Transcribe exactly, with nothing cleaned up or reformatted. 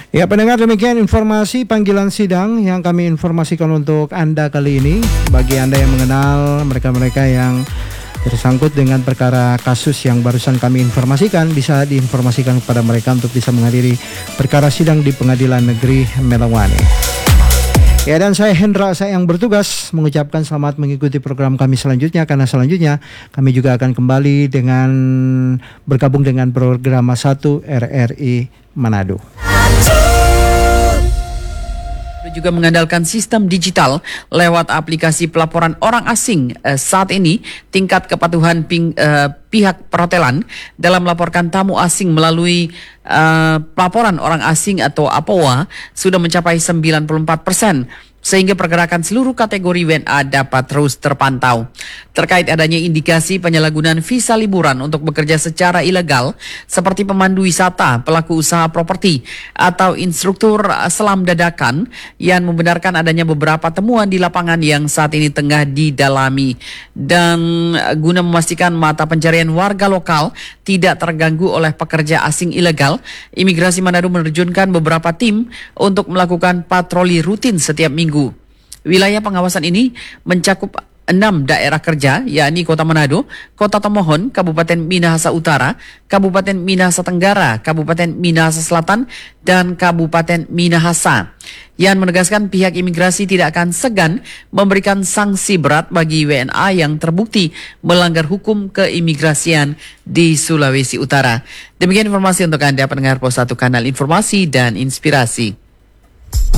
Ya pendengar, demikian informasi panggilan sidang yang kami informasikan untuk Anda kali ini. Bagi Anda yang mengenal mereka-mereka yang tersangkut dengan perkara kasus yang barusan kami informasikan, bisa diinformasikan kepada mereka untuk bisa menghadiri perkara sidang di Pengadilan Negeri Melawani. Ya, dan saya Hendra, saya yang bertugas mengucapkan selamat mengikuti program kami selanjutnya, karena selanjutnya kami juga akan kembali dengan bergabung dengan program satu R R I Manado. Juga mengandalkan sistem digital lewat aplikasi pelaporan orang asing. Eh, saat ini tingkat kepatuhan ping, eh, pihak perhotelan dalam melaporkan tamu asing melalui eh, pelaporan orang asing atau A P O A sudah mencapai sembilan puluh empat persen. Sehingga pergerakan seluruh kategori W N A dapat terus terpantau. Terkait adanya indikasi penyalahgunaan visa liburan untuk bekerja secara ilegal, seperti pemandu wisata, pelaku usaha properti, atau instruktur selam dadakan, yang membenarkan adanya beberapa temuan di lapangan yang saat ini tengah didalami. Dan guna memastikan mata pencarian warga lokal tidak terganggu oleh pekerja asing ilegal, Imigrasi Manado menerjunkan beberapa tim untuk melakukan patroli rutin setiap minggu. Wilayah pengawasan ini mencakup enam daerah kerja, yakni Kota Manado, Kota Tomohon, Kabupaten Minahasa Utara, Kabupaten Minahasa Tenggara, Kabupaten Minahasa Selatan, dan Kabupaten Minahasa. Yang menegaskan pihak imigrasi tidak akan segan memberikan sanksi berat bagi W N A yang terbukti melanggar hukum keimigrasian di Sulawesi Utara. Demikian informasi untuk Anda pendengar Pos satu Kanal Informasi dan Inspirasi.